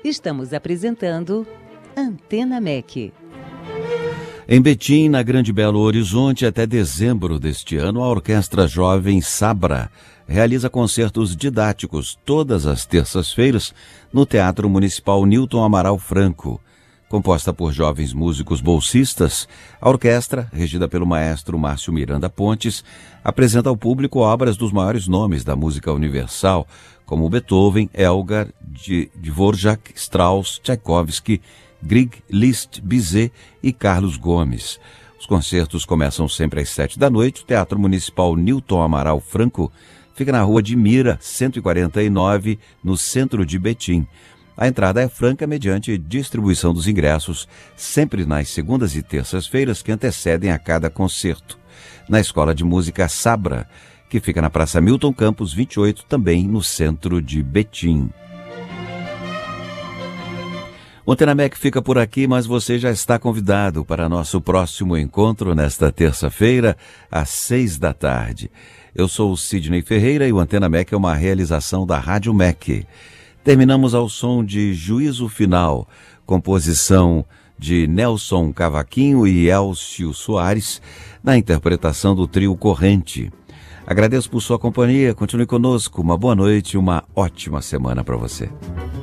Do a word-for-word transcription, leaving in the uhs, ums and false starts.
Estamos apresentando Antena M E C. Em Betim, na Grande Belo Horizonte, até dezembro deste ano, a Orquestra Jovem Sabra realiza concertos didáticos todas as terças-feiras no Teatro Municipal Nilton Amaral Franco. Composta por jovens músicos bolsistas, a orquestra, regida pelo maestro Márcio Miranda Pontes, apresenta ao público obras dos maiores nomes da música universal, como Beethoven, Elgar, Dvorak, Strauss, Tchaikovsky, Grieg, Liszt, Bizet e Carlos Gomes. Os concertos começam sempre às sete da noite. O Teatro Municipal Nilton Amaral Franco fica na Rua de Mira, cento e quarenta e nove, no centro de Betim. A entrada é franca mediante distribuição dos ingressos, sempre nas segundas e terças-feiras que antecedem a cada concerto. Na Escola de Música Sabra, que fica na Praça Milton Campos vinte e oito, também no centro de Betim. O Antena M E C fica por aqui, mas você já está convidado para nosso próximo encontro nesta terça-feira, às seis da tarde. Eu sou o Sidney Ferreira e o Antena M E C é uma realização da Rádio M E C. Terminamos ao som de Juízo Final, composição de Nelson Cavaquinho e Elcio Soares, na interpretação do trio Corrente. Agradeço por sua companhia, continue conosco, uma boa noite e uma ótima semana para você.